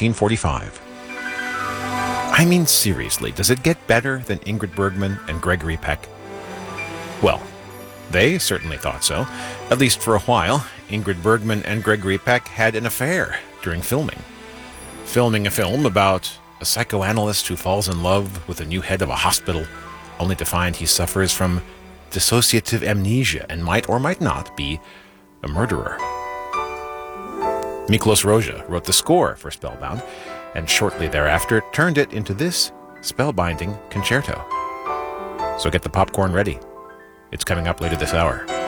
1945. I mean, seriously, does it get better than Ingrid Bergman and Gregory Peck? Well, they certainly thought so. At least for a while, Ingrid Bergman and Gregory Peck had an affair during filming. Filming a film about a psychoanalyst who falls in love with the new head of a hospital, only to find he suffers from dissociative amnesia and might or might not be a murderer. Miklos Rozsa wrote the score for Spellbound, and shortly thereafter turned it into this spellbinding concerto. So get the popcorn ready. It's coming up later this hour.